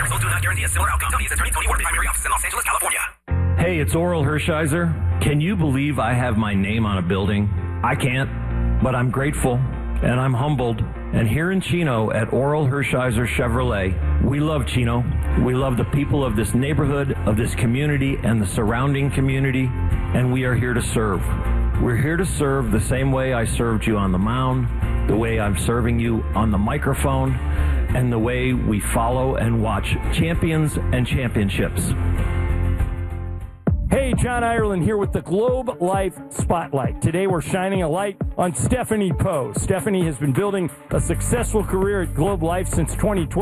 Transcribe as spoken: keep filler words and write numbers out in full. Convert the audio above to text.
results do not guarantee a similar outcome. W S Attorney Tony Ward, primary office in Los Angeles, California. Hey, it's Oral Hershiser. Can you believe I have my name on a building? I can't, but I'm grateful and I'm humbled. And here in Chino at Oral Hershiser Chevrolet, we love Chino. We love the people of this neighborhood, of this community, and the surrounding community, and we are here to serve. We're here to serve the same way I served you on the mound, the way I'm serving you on the microphone, and the way we follow and watch champions and championships. Hey, John Ireland here with the Globe Life Spotlight. Today we're shining a light on Stephanie Poe. Stephanie has been building a successful career at Globe Life since twenty twelve.